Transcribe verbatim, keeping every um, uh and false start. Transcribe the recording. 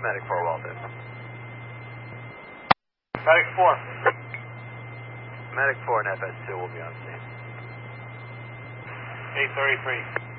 Medic four, Walton. Medic four. Medic four and F S two will be on scene. eight thirty-three.